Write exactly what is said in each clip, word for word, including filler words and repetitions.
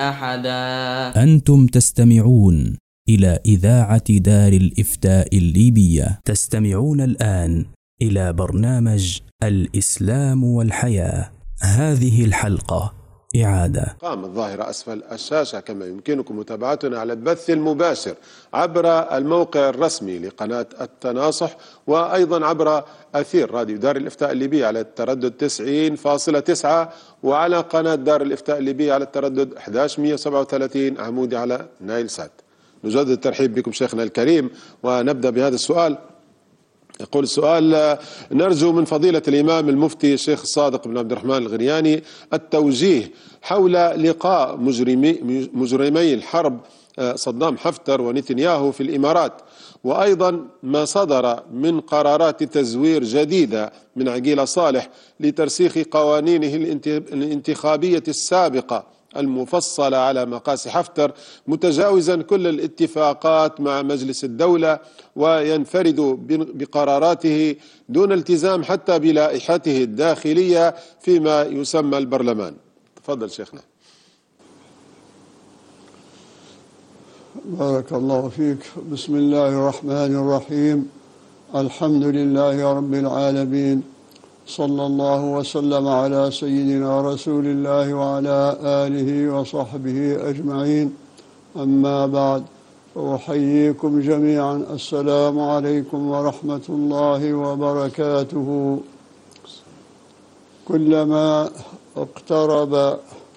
أحدا. أنتم تستمعون إلى إذاعة دار الإفتاء الليبية. تستمعون الآن إلى برنامج الإسلام والحياة. هذه الحلقة إعادة. قام الظاهرة أسفل الشاشة، كما يمكنكم متابعتنا على البث المباشر عبر الموقع الرسمي لقناة التناصح، وأيضا عبر أثير راديو دار الإفتاء الليبية على التردد تسعين فاصلة تسعة، وعلى قناة دار الإفتاء الليبية على التردد أحد عشر مئة وسبعة وثلاثين عمودي على نايل سات. نجدد الترحيب بكم شيخنا الكريم، ونبدأ بهذا السؤال. يقول السؤال: نرجو من فضيلة الإمام المفتي الشيخ الصادق بن عبد الرحمن الغرياني التوجيه حول لقاء مجرمي, مجرمي الحرب صدام حفتر ونتنياهو في الإمارات، وأيضا ما صدر من قرارات تزوير جديدة من عقيل صالح لترسيخ قوانينه الانتخابية السابقة المفصلة على مقاس حفتر، متجاوزا كل الاتفاقات مع مجلس الدولة، وينفرد بقراراته دون التزام حتى بلائحته الداخلية فيما يسمى البرلمان. تفضل شيخنا. بارك الله فيك. بسم الله الرحمن الرحيم. الحمد لله رب العالمين، صلى الله وسلم على سيدنا رسول الله وعلى آله وصحبه أجمعين. أما بعد، أحييكم جميعا. السلام عليكم ورحمة الله وبركاته. كلما اقترب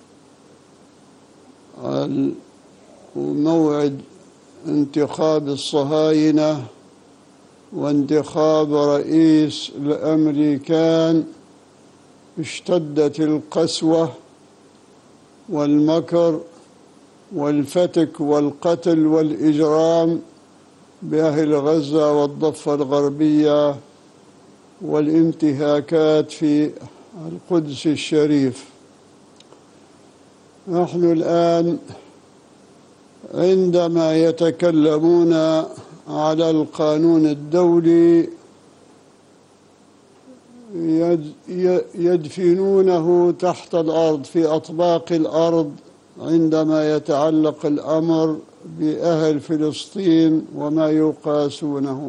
موعد انتخاب الصهاينة وانتخاب رئيس الأمريكان اشتدت القسوة والمكر والفتك والقتل والإجرام بأهل غزة والضفة الغربية والانتهاكات في القدس الشريف. نحن الآن عندما يتكلمون على القانون الدولي يدفنونه تحت الأرض في أطباق الأرض عندما يتعلق الأمر بأهل فلسطين وما يقاسونه،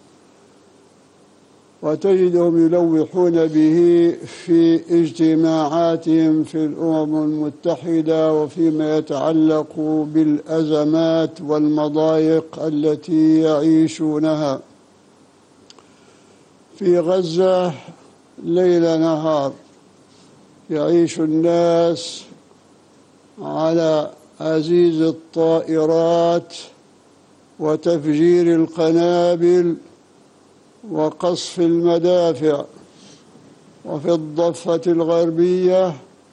وتجدهم يلوحون به في اجتماعاتهم في الأمم المتحدة وفيما يتعلق بالأزمات والمضايق التي يعيشونها. في غزة ليل نهار يعيش الناس على أزيز الطائرات وتفجير القنابل وقصف المدافع، وفي الضفة الغربية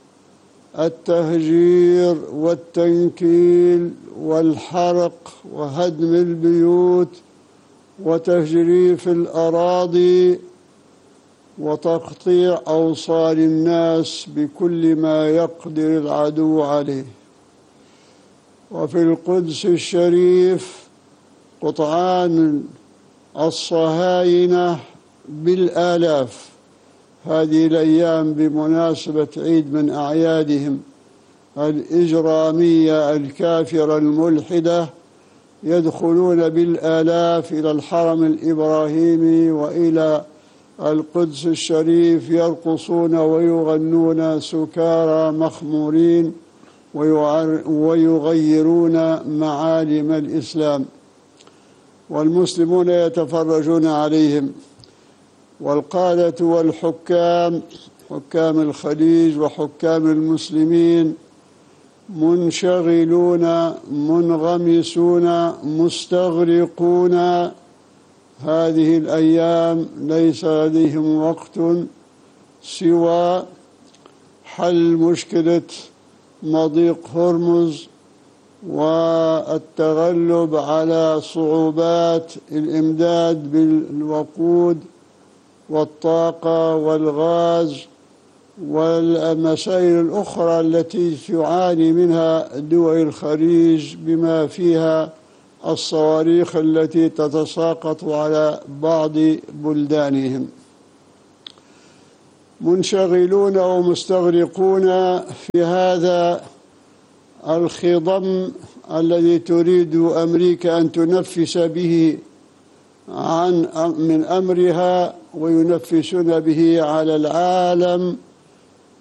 التهجير والتنكيل والحرق وهدم البيوت وتجريف الأراضي وتقطيع أوصال الناس بكل ما يقدر العدو عليه. وفي القدس الشريف قطعان الصهاينة بالآلاف هذه الأيام بمناسبة عيد من أعيادهم الإجرامية الكافرة الملحدة، يدخلون بالآلاف إلى الحرم الإبراهيمي وإلى القدس الشريف، يرقصون ويغنون سكارى مخمورين ويغيرون معالم الإسلام، والمسلمون يتفرجون عليهم. والقادة والحكام، حكام الخليج وحكام المسلمين، منشغلون منغمسون مستغرقون هذه الأيام، ليس لديهم وقت سوى حل مشكلة مضيق هرمز والتغلب على صعوبات الإمداد بالوقود والطاقة والغاز والمسائل الأخرى التي تعاني منها دول الخليج بما فيها الصواريخ التي تتساقط على بعض بلدانهم. منشغلون ومستغرقون في هذا الخضم الذي تريد أمريكا أن تنفس به عن من أمرها وينفسون به على العالم